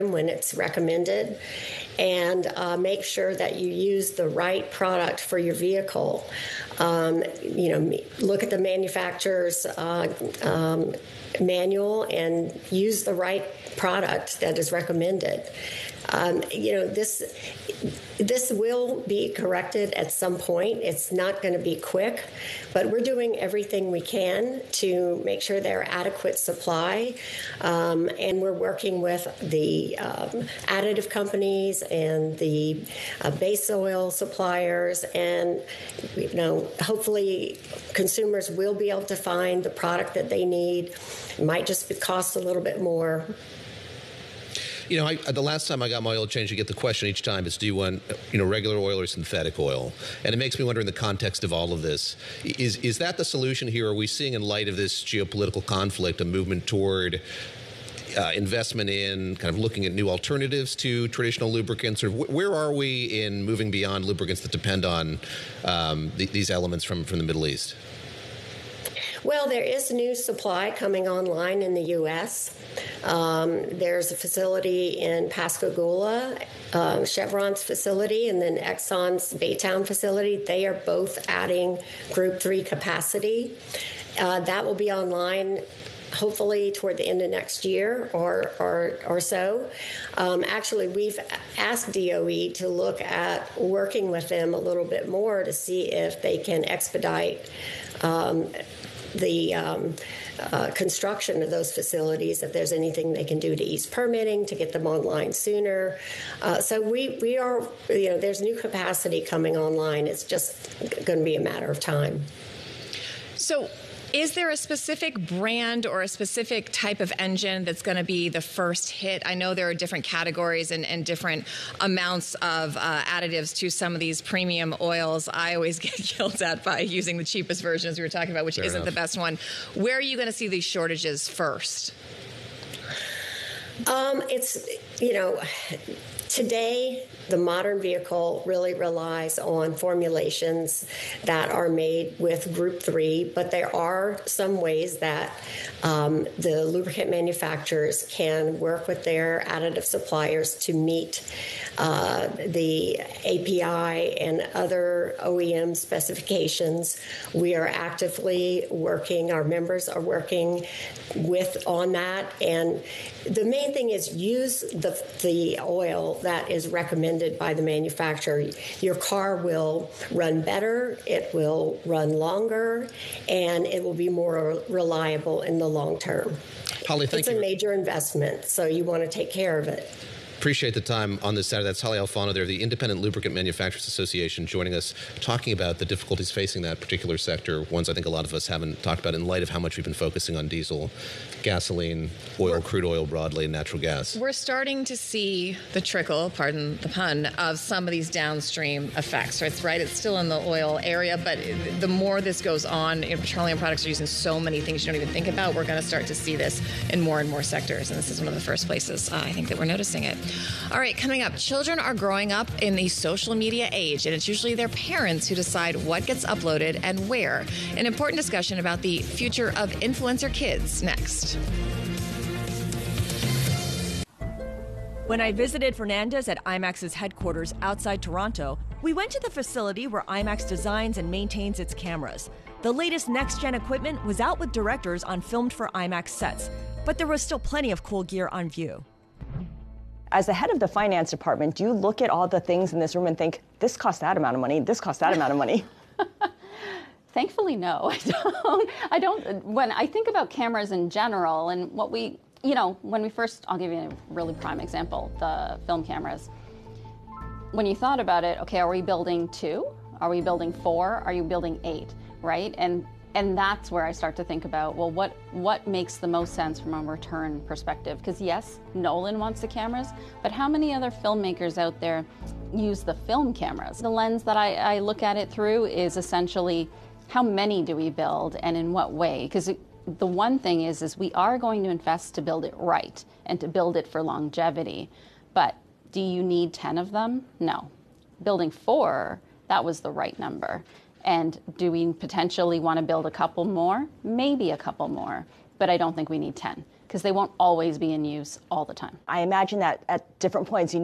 when it's recommended, and make sure that you use the right product for your vehicle. Look at the manufacturer's manual and use the right product that is recommended. This will be corrected at some point. It's not going to be quick, but we're doing everything we can to make sure there are adequate supply, and we're working with the additive companies and the base oil suppliers, and hopefully consumers will be able to find the product that they need. It might just cost a little bit more. The last time I got my oil changed, you get the question each time is, do you want, regular oil or synthetic oil? And it makes me wonder, in the context of all of this, is that the solution here? Are we seeing, in light of this geopolitical conflict, a movement toward investment in kind of looking at new alternatives to traditional lubricants? Or where are we in moving beyond lubricants that depend on these elements from the Middle East? Well, there is new supply coming online in the U.S. There's a facility in Pascagoula, Chevron's facility, and then Exxon's Baytown facility. They are both adding Group 3 capacity. That will be online hopefully toward the end of next year or so. Actually, we've asked DOE to look at working with them a little bit more to see if they can expedite the construction of those facilities, if there's anything they can do to ease permitting to get them online sooner. So we are, there's new capacity coming online. It's just going to be a matter of time. So is there a specific brand or a specific type of engine that's going to be the first hit? I know there are different categories and different amounts of additives to some of these premium oils. I always get yelled at by using the cheapest version, as we were talking about, which Fair isn't enough. the best one. Where are you going to see these shortages first? Today, the modern vehicle really relies on formulations that are made with Group 3, but there are some ways that the lubricant manufacturers can work with their additive suppliers to meet the API and other OEM specifications. We are actively working, our members are working on that, and the main thing is use the oil that is recommended by the manufacturer. Your car will run better, it will run longer, and it will be more reliable in the long term. Holly, thank you. It's a major investment, so you want to take care of it. Appreciate the time on this Saturday. That's Holly Alfano there, the Independent Lubricant Manufacturers Association, joining us, talking about the difficulties facing that particular sector, ones I think a lot of us haven't talked about in light of how much we've been focusing on diesel, gasoline, oil, crude oil broadly, and natural gas. We're starting to see the trickle, pardon the pun, of some of these downstream effects. Right? It's still in the oil area, but the more this goes on, petroleum products are using so many things you don't even think about. We're going to start to see this in more and more sectors, and this is one of the first places I think that we're noticing it. All right, coming up, children are growing up in the social media age, and it's usually their parents who decide what gets uploaded and where. An important discussion about the future of influencer kids next. When I visited Fernandez at IMAX's headquarters outside Toronto, we went to the facility where IMAX designs and maintains its cameras. The latest next-gen equipment was out with directors on filmed for IMAX sets, but there was still plenty of cool gear on view. As the head of the finance department, do you look at all the things in this room and think, this costs that amount of money, this costs that amount of money? Thankfully, no, I don't. When I think about cameras in general and what we, when we first, I'll give you a really prime example, the film cameras. When you thought about it, okay, are we building 2? Are we building 4? Are you building 8, right? And that's where I start to think about, well, what makes the most sense from a return perspective? Because yes, Nolan wants the cameras, but how many other filmmakers out there use the film cameras? The lens that I look at it through is essentially, how many do we build and in what way? Because the one thing is we are going to invest to build it right and to build it for longevity. But do you need 10 of them? No. Building 4, that was the right number. And do we potentially want to build a couple more? Maybe a couple more, but I don't think we need 10. because they won't always be in use all the time. I imagine that at different points you